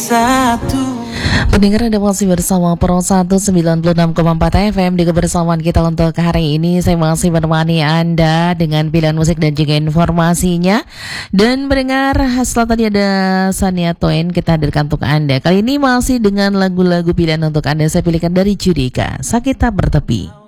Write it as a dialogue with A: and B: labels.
A: Pendengar, Anda masih bersama Pro 196,4 FM di kebersamaan kita untuk hari ini. Saya masih menemani Anda dengan pilihan musik dan juga informasinya. Dan pendengar, setelah tadi ada Shania Twain, kita hadirkan untuk Anda. Kali ini masih dengan lagu-lagu pilihan untuk Anda. Saya pilihkan dari Judika, Sakit Tak Bertepi.